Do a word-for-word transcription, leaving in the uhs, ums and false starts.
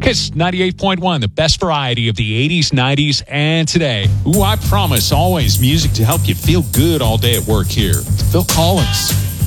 Kiss ninety-eight point one, the best variety of the eighties, nineties, and today. Ooh, I promise, always music to help you feel good all day at work here. Phil Collins.